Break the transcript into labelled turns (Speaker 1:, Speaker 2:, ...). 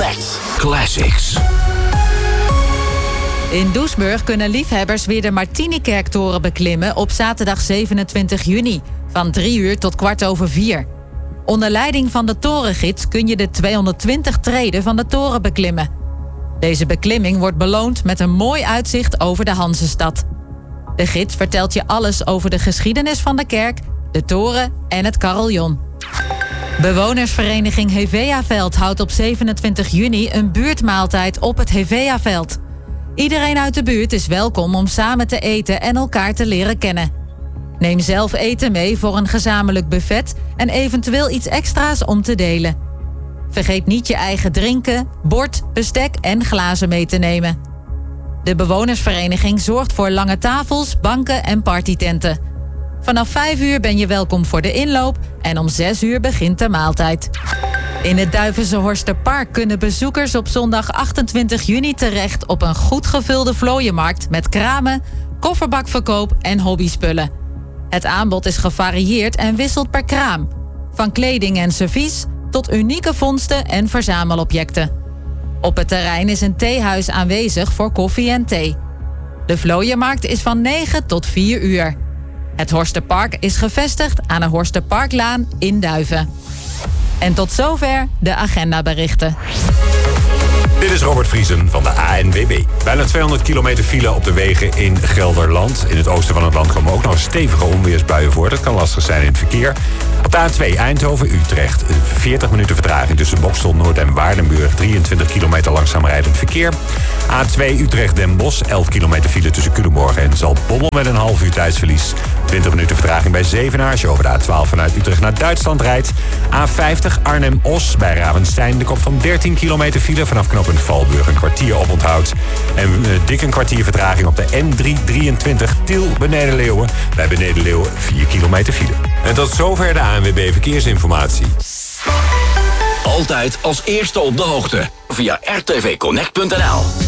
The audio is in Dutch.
Speaker 1: Select Classics.
Speaker 2: In Doesburg kunnen liefhebbers weer de Martinikerktoren beklimmen op zaterdag 27 juni... van 3 uur tot 4:15. Onder leiding van de torengids kun je de 220 treden van de toren beklimmen. Deze beklimming wordt beloond met een mooi uitzicht over de Hanzestad. De gids vertelt je alles over de geschiedenis van de kerk, de toren en het carillon. Bewonersvereniging Heveaveld houdt op 27 juni een buurtmaaltijd op het Heveaveld. Iedereen uit de buurt is welkom om samen te eten en elkaar te leren kennen. Neem zelf eten mee voor een gezamenlijk buffet en eventueel iets extra's om te delen. Vergeet niet je eigen drinken, bord, bestek en glazen mee te nemen. De bewonersvereniging zorgt voor lange tafels, banken en partytenten. Vanaf 5 uur ben je welkom voor de inloop en om 6 uur begint de maaltijd. In het Duivense Horsterpark kunnen bezoekers op zondag 28 juni terecht op een goed gevulde vlooienmarkt met kramen, kofferbakverkoop en hobbyspullen. Het aanbod is gevarieerd en wisselt per kraam. Van kleding en servies tot unieke vondsten en verzamelobjecten. Op het terrein is een theehuis aanwezig voor koffie en thee. De vlooienmarkt is van 9 tot 4 uur. Het Horsterpark is gevestigd aan de Horsterparklaan in Duiven. En tot zover de agendaberichten.
Speaker 3: Dit is Robert Vriesen van de ANWB. Bijna 200 kilometer file op de wegen in Gelderland. In het oosten van het land komen ook nog stevige onweersbuien voor. Dat kan lastig zijn in het verkeer. Op de A2 Eindhoven-Utrecht. 40 minuten vertraging tussen Bokstel, Noord en Waardenburg. 23 kilometer langzaam rijdend verkeer. A2 Utrecht-Den Bosch. 11 kilometer file tussen Culemborg en Zaltbommel met een half uur tijdsverlies. 20 minuten vertraging bij Zevenaar. Als je over de A12 vanuit Utrecht naar Duitsland rijdt. A50 Arnhem-Os bij Ravenstein. De kop van 13 kilometer file vanaf knooppunt Valburg. Een kwartier oponthoud. En dik een kwartier vertraging op de N323 Tiel-Beneden-Leeuwen. Bij Beneden-Leeuwen 4 kilometer file. En tot zover de ANWB Verkeersinformatie.
Speaker 1: Altijd als eerste op de hoogte via rtvconnect.nl.